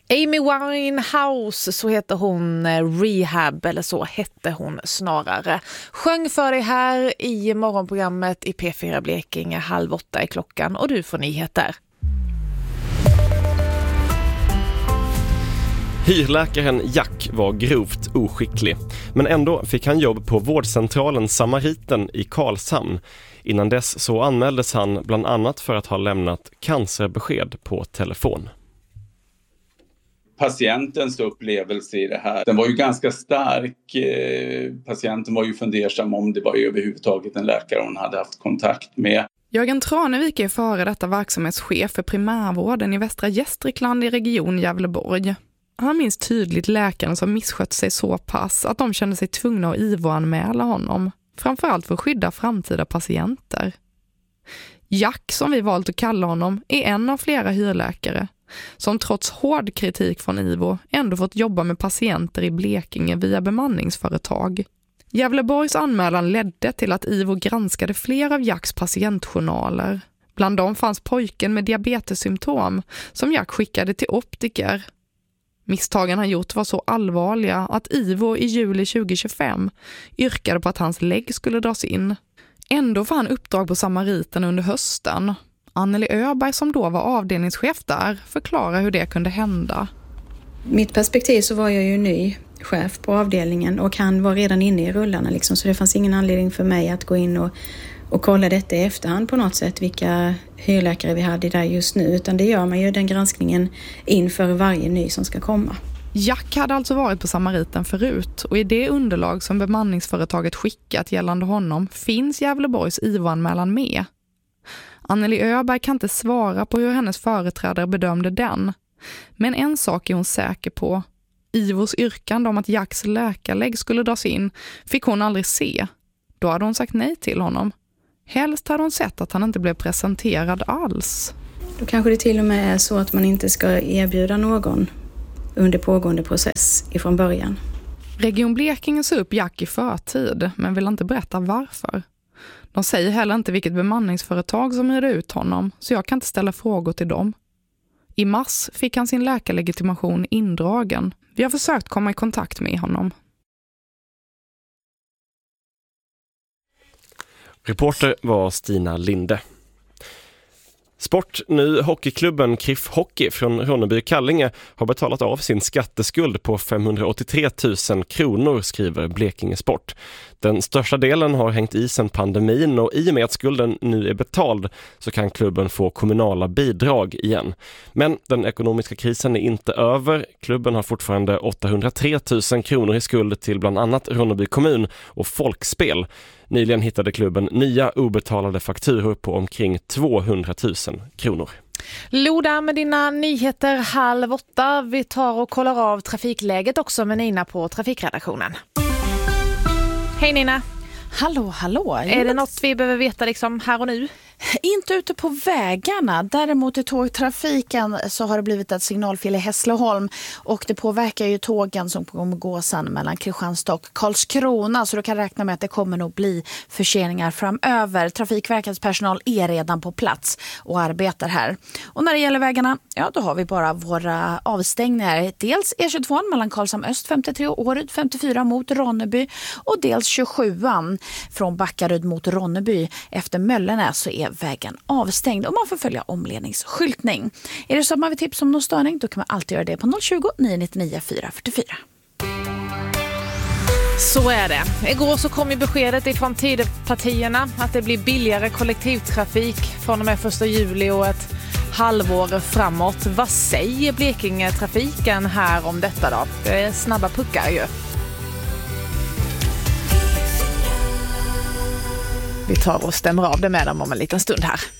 Amy Winehouse, så heter hon, Rehab, eller så hette hon snarare. Sjöng för dig här i morgonprogrammet i P4 Blekinge, 7:30 är klockan och du får nyheter. Hyrläkaren Jack var grovt oskicklig, men ändå fick han jobb på vårdcentralen Samariten i Karlshamn. Innan dess så anmäldes han bland annat för att ha lämnat cancerbesked på telefon. Patientens upplevelse i det här, den var ju ganska stark. Patienten var ju fundersam om det var överhuvudtaget en läkare hon hade haft kontakt med. Jörgen Tranevik är före detta verksamhetschef för primärvården i Västra Gästrikland i region Gävleborg. Han minns tydligt läkaren som misskött sig så pass att de kände sig tvungna att IVO-anmäla honom, framförallt för att skydda framtida patienter. Jack, som vi valt att kalla honom, är en av flera hyrläkare som trots hård kritik från IVO ändå fått jobba med patienter i Blekinge via bemanningsföretag. Gävleborgs anmälan ledde till att IVO granskade flera av Jacks patientjournaler. Bland dem fanns pojken med diabetessymptom som Jack skickade till optiker. Misstagen han gjort var så allvarliga att IVO i juli 2025 yrkade på att hans lägg skulle dras in. Ändå får han uppdrag på Samariten under hösten. Anneli Öberg, som då var avdelningschef där, förklarar hur det kunde hända. Mitt perspektiv så var jag ju ny chef på avdelningen och han var redan inne i rullarna liksom, så det fanns ingen anledning för mig att gå in och kolla detta i efterhand på något sätt, vilka hyrläkare vi hade där just nu, utan det gör man ju den granskningen inför varje ny som ska komma. Jack hade alltså varit på Samariten förut och i det underlag som bemanningsföretaget skickat gällande honom finns Gävleborgs IVO-anmälan med. Anneli Öberg kan inte svara på hur hennes företrädare bedömde den, men en sak är hon säker på. IVOs yrkande om att Jacks läkarlägg skulle dras in fick hon aldrig se. Då hade hon sagt nej till honom. Helst hade hon sett att han inte blev presenterad alls. Då kanske det till och med är så att man inte ska erbjuda någon under pågående process ifrån början. Region Blekinge sa upp Jack i förtid, men vill inte berätta varför. De säger heller inte vilket bemanningsföretag som hyrde ut honom, så jag kan inte ställa frågor till dem. I mars fick han sin läkarlegitimation indragen. Vi har försökt komma i kontakt med honom. Reporter var Stina Linde. Sport nu, hockeyklubben KIF Hockey från Ronneby-Kallinge har betalat av sin skatteskuld på 583 000 kronor, skriver Blekinge Sport. Den största delen har hängt i sedan pandemin och i och med att skulden nu är betald så kan klubben få kommunala bidrag igen. Men den ekonomiska krisen är inte över. Klubben har fortfarande 803 000 kronor i skuld till bland annat Ronneby kommun och Folkspel. Nyligen hittade klubben nya obetalade fakturor på omkring 200 000 kronor. Loda med dina nyheter 7:30. Vi tar och kollar av trafikläget också med Nina på trafikredaktionen. Hej Nina. Hallå. Är det något vi behöver veta liksom här och nu? Inte ute på vägarna. Däremot i tågtrafiken så har det blivit ett signalfel i Hässleholm och det påverkar ju tågen som kommer gå sen mellan Kristianstad och Karlskrona, så du kan räkna med att det kommer nog bli förseningar framöver. Trafikverkets personal är redan på plats och arbetar här. Och när det gäller vägarna, ja då har vi bara våra avstängningar. Dels E22 mellan Karlshamn Öst 53 och Åryd 54 mot Ronneby och dels 27an från Backaryd mot Ronneby. Efter Möllenäs så är vägen avstängd och man får följa omledningsskyltning. Är det så att man vill tipsa om någon störning, då kan man alltid göra det på 020-999 444. Så är det. Igår så kom ju beskedet ifrån Tidöpartierna att det blir billigare kollektivtrafik från och med 1 juli och ett halvår framåt. Vad säger Blekinge-trafiken här om detta då? Det är snabba puckar ju. Vi tar och stämmer av det med dem om en liten stund här.